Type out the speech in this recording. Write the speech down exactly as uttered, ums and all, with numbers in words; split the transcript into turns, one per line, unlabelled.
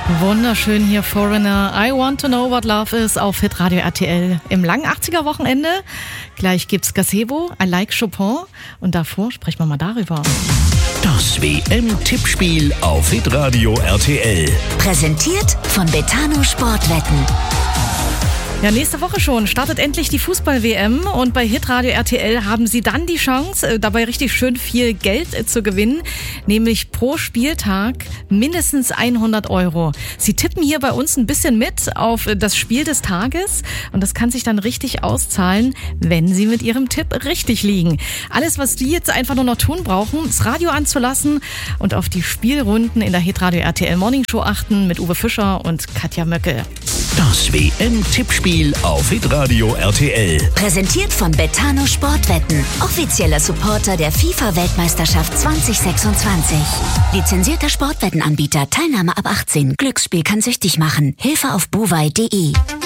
Wunderschön hier, Foreigner. I want to know what love is auf Hitradio R T L. Im langen achtziger-Wochenende. Gleich gibt's Gazebo, I like Chopin. Und davor sprechen wir mal darüber.
Das W M-Tippspiel auf Hitradio R T L.
Präsentiert von Betano Sportwetten.
Ja, nächste Woche schon startet endlich die Fußball-W M und bei Hitradio R T L haben Sie dann die Chance, dabei richtig schön viel Geld zu gewinnen, nämlich pro Spieltag mindestens hundert Euro. Sie tippen hier bei uns ein bisschen mit auf das Spiel des Tages und das kann sich dann richtig auszahlen, wenn Sie mit Ihrem Tipp richtig liegen. Alles, was Sie jetzt einfach nur noch tun brauchen, das Radio anzulassen und auf die Spielrunden in der Hitradio R T L Morning Show achten mit Uwe Fischer und Katja Möckel.
Das W M-Tippspiel auf Hitradio R T L.
Präsentiert von Betano Sportwetten. Offizieller Supporter der FIFA-Weltmeisterschaft zwanzig sechsundzwanzig. Lizenzierter Sportwettenanbieter. Teilnahme ab achtzehn. Glücksspiel kann süchtig machen. Hilfe auf buwei punkt de.